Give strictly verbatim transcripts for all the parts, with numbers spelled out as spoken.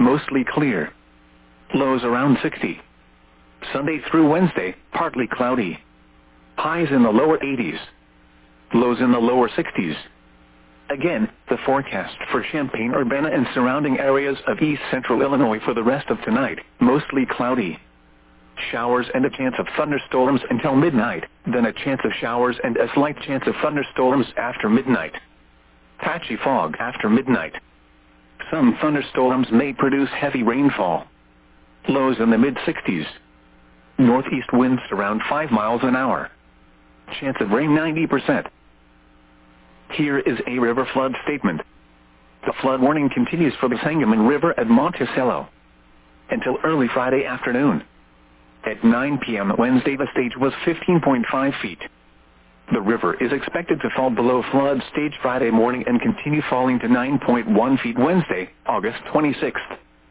mostly clear. Lows around sixty. Sunday through Wednesday, partly cloudy. Highs in the lower eighties. Lows in the lower sixties. Again, the forecast for Champaign-Urbana and surrounding areas of east central Illinois for the rest of tonight, mostly cloudy. Showers and a chance of thunderstorms until midnight, then a chance of showers and a slight chance of thunderstorms after midnight. Patchy fog after midnight. Some thunderstorms may produce heavy rainfall. Lows in the mid-sixties. Northeast winds around five miles an hour. Chance of rain ninety percent. Here is a river flood statement. The flood warning continues for the Sangamon River at Monticello until early Friday afternoon. At nine p m Wednesday, the stage was fifteen point five feet. The river is expected to fall below flood stage Friday morning and continue falling to nine point one feet Wednesday, August twenty-sixth.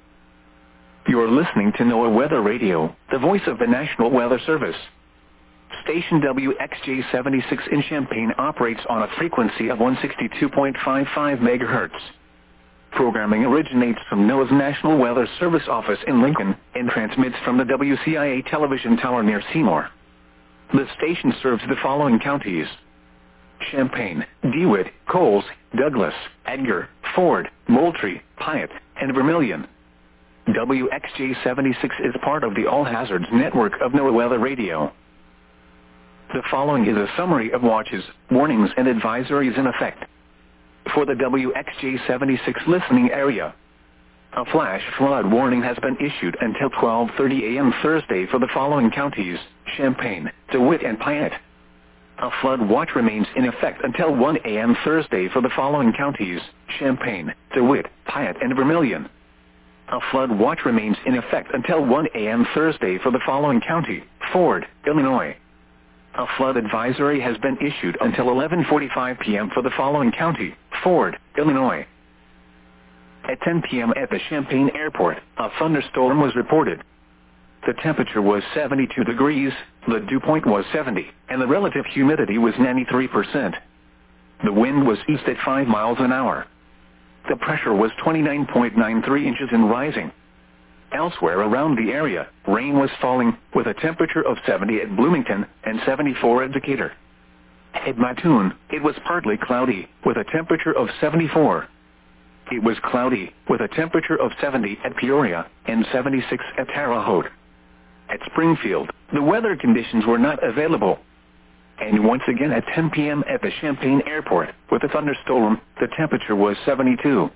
You're listening to NOAA Weather Radio, the voice of the National Weather Service. Station W X J seventy-six in Champaign operates on a frequency of one hundred sixty-two point five five megahertz. Programming originates from NOAA's National Weather Service office in Lincoln and transmits from the W C I A television tower near Seymour. The station serves the following counties: Champaign, DeWitt, Coles, Douglas, Edgar, Ford, Moultrie, Piatt, and Vermilion. W X J seventy-six is part of the All Hazards network of NOAA Weather Radio. The following is a summary of watches, warnings, and advisories in effect for the W X J seventy-six listening area. A flash flood warning has been issued until twelve thirty a m Thursday for the following counties: Champaign, DeWitt, and Piatt. A flood watch remains in effect until one a m Thursday for the following counties: Champaign, DeWitt, Piatt, and Vermilion. A flood watch remains in effect until one a m Thursday for the following county: Ford, Illinois. A flood advisory has been issued until eleven forty-five p m for the following county: Ford, Illinois. At ten p m at the Champaign Airport, a thunderstorm was reported. The temperature was seventy-two degrees, the dew point was seventy, and the relative humidity was ninety-three percent. The wind was east at five miles an hour. The pressure was twenty-nine point nine three inches and rising. Elsewhere around the area, rain was falling, with a temperature of seventy at Bloomington and seventy-four at Decatur. At Mattoon, it was partly cloudy, with a temperature of seventy-four. It was cloudy, with a temperature of seventy at Peoria and seventy-six at Terre Haute. At Springfield, the weather conditions were not available. And once again at ten p m at the Champaign Airport, with a thunderstorm, the temperature was seventy-two.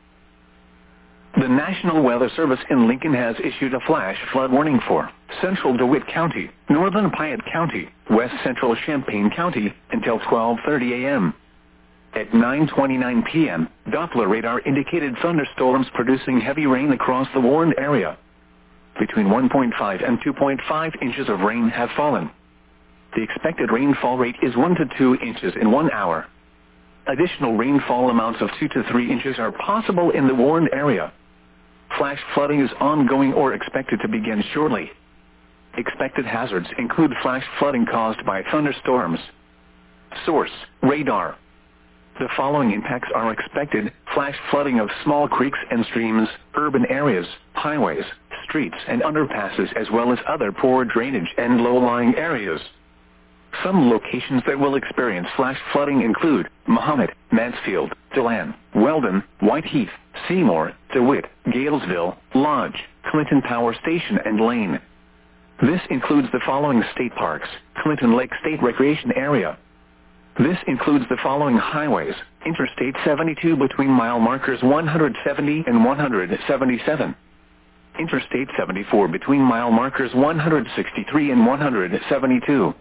The National Weather Service in Lincoln has issued a flash flood warning for central DeWitt County, northern Piatt County, west central Champaign County until twelve thirty a m At nine twenty-nine p m, Doppler radar indicated thunderstorms producing heavy rain across the warned area. Between one point five and two point five inches of rain have fallen. The expected rainfall rate is one to two inches in one hour. Additional rainfall amounts of two to three inches are possible in the warned area. Flash flooding is ongoing or expected to begin shortly. Expected hazards include flash flooding caused by thunderstorms. Source: radar. The following impacts are expected: flash flooding of small creeks and streams, urban areas, highways, streets and underpasses, as well as other poor drainage and low-lying areas. Some locations that will experience flash flooding include Mahomet, Mansfield, DeLand, Weldon, Whiteheath, Seymour, DeWitt, Galesville, Lodge, Clinton Power Station, and Lane. This includes the following state parks: Clinton Lake State Recreation Area. This includes the following highways: Interstate seventy-two between mile markers one hundred seventy and one hundred seventy-seven. Interstate seventy-four between mile markers one hundred sixty-three and one hundred seventy-two.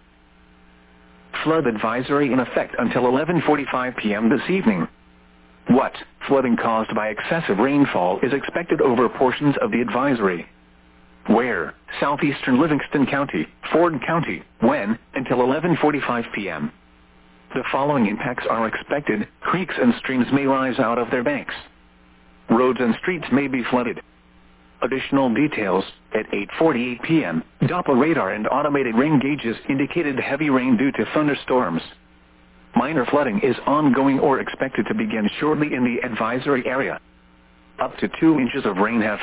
Flood advisory in effect until eleven forty-five p m this evening. What flooding caused by excessive rainfall is expected over portions of the advisory? Where? Southeastern Livingston County, Ford County. When? Until eleven forty-five p m The following impacts are expected: creeks and streams may rise out of their banks. Roads and streets may be flooded. Additional details: at eight forty-eight p m, Doppler radar and automated rain gauges indicated heavy rain due to thunderstorms. Minor flooding is ongoing or expected to begin shortly in the advisory area. Up to two inches of rain have